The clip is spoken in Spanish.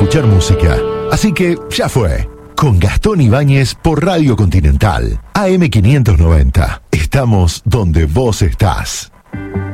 escuchar música. Así que ya fue. Con Gastón Ibáñez por Radio Continental. AM 590. Estamos donde vos estás.